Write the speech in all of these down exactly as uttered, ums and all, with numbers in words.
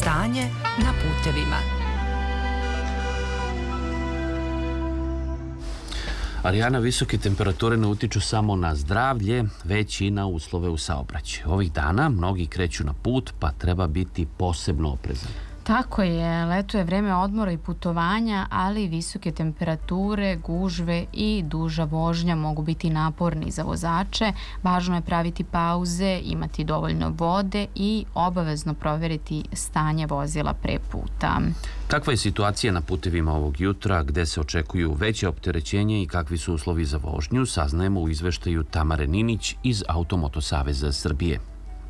Stanje na putevima. Arijana, visoke temperature ne utiču samo na zdravlje, već i na uslove u saobraćaju. Ovih dana mnogi kreću na put, pa treba biti posebno oprezan. Tako je, leto je vreme odmora i putovanja, ali visoke temperature, gužve i duža vožnja mogu biti naporni za vozače. Važno je praviti pauze, imati dovoljno vode i obavezno proveriti stanje vozila pre puta. Kakva je situacija na putevima ovog jutra, gde se očekuju veće opterećenje i kakvi su uslovi za vožnju, saznajemo u izveštaju Tamare Ninić iz Automoto saveza Srbije.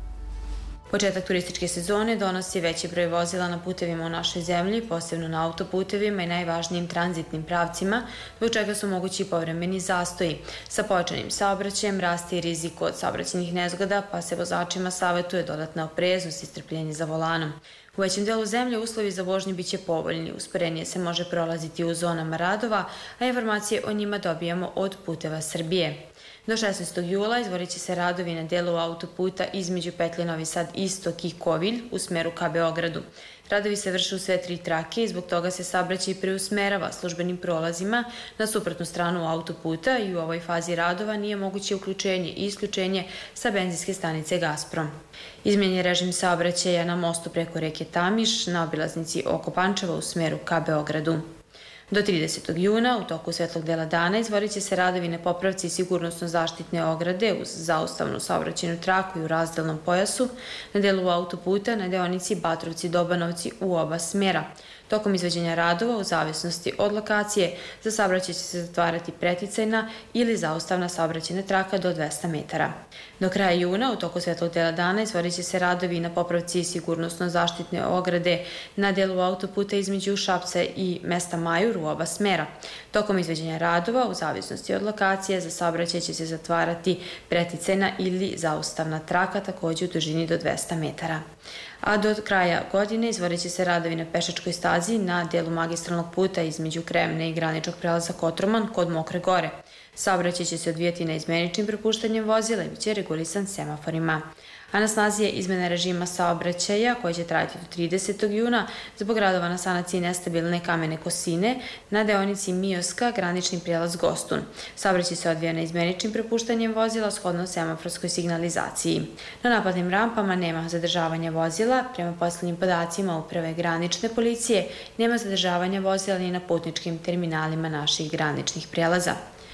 Početak turističke sezone donosi veći broj vozila na putevima u našoj zemlji, posebno na autoputevima i najvažnijim tranzitnim pravcima, zbog čega su mogući povremeni zastoji. Sa pojačanim saobraćajem raste i rizik od saobraćajnih nezgoda, pa se vozačima savetuje dodatna opreznost i strpljenje za volanom. U većem delu zemlje uslovi za vožnju biće povoljni, usporenije se može prolaziti u zonama radova, a informacije o njima dobijamo od Puteva Srbije. Do šesnaestog jula izvodit će se radovi na delu autoputa između petlje Novi Sad Istok i Kovilj u smeru ka Beogradu. Radovi se vrše u sve tri trake i zbog toga se saobraćaj preusmerava službenim prolazima na suprotnu stranu autoputa i u ovoj fazi radova nije moguće uključenje i isključenje sa benzinske stanice Gazprom. Izmenjen je režim saobraćaja na mostu preko reke Tamiš na obilaznici oko Pančeva u smeru ka Beogradu. Do tridesetog juna, u toku svetlog dela dana, izvodit će se radovi na popravci sigurnosno zaštitne ograde uz zaustavnu saobraćajnu traku i u razdelnom pojasu na delu autoputa na deonici Batrovci-Dobanovci u oba smjera. Tokom izvođenja radova, u zavisnosti od lokacije, za saobraćaj će se zatvarati preticajna ili zaustavna saobraćajna traka do dvesta metara. Do kraja juna, u toku svetlog dela dana, izvodit će se radovi na popravci sigurnosno zaštitne ograde na delu autoputa između Šapca i mesta Majur u oba smera. Tokom izvođenja radova, u zavisnosti od lokacije, za saobraćaj će se zatvarati preticajna ili zaustavna traka, takođe u dužini do dvesta metara. A do kraja godine izvodit će se radovi na pešačkoj stazi na delu magistralnog puta između Kremne i graničnog prelaza Kotroman kod Mokre Gore. Saobraćaj će se odvijati na izmeničnim prepuštanjem vozila i biće regulisan semaforima. A na snazi je izmena režima saobraćaja koji će trajati do tridesetog juna zbog radova na sanaciji nestabilne kamene kosine na deonici Mioska, granični prijelaz Gostun. Saobraćaj se odvija na izmeničnim prepuštanjem vozila shodno semaforskoj signalizaciji. Na naplatnim rampama nema zadržavanja vozila, prema poslednjim podacima Uprave granične policije nema zadržavanja vozila ni na putničkim terminalima naših graničnih prijelaza.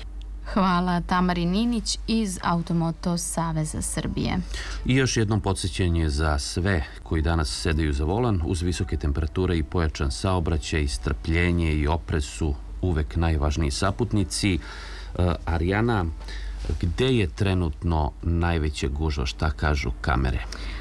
Hvala Tamari Ninić iz Automoto saveza Srbije. I još jednom podsjećanje za sve koji danas sedaju za volan. Uz visoke temperature i pojačan saobraćaj, strpljenje i oprez su uvek najvažniji saputnici. Arijana, gde je trenutno najveća gužva, šta kažu kamere?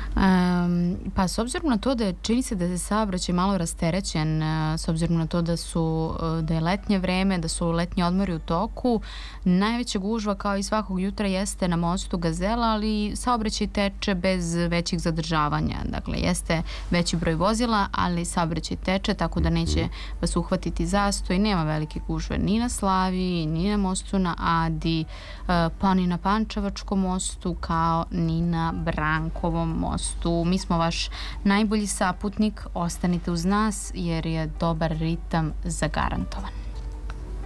Um, pa s obzirom na to da je, čini se da je saobraćaj malo rasterećen, s obzirom na to da su da je letnje vreme, da su letnji odmori u toku, najveća gužva kao i svakog jutra jeste na mostu Gazela, ali saobraćaj teče bez većih zadržavanja. Dakle, jeste veći broj vozila, ali saobraćaj teče, tako da neće vas uhvatiti zastoj. Nema velike gužve ni na Slaviji, ni na mostu na Adi, pa ni na Pančevačkom mostu, kao ni na Brankovom mostu. Mi smo vaš najbolji saputnik, ostanite uz nas jer je dobar ritam zagarantovan.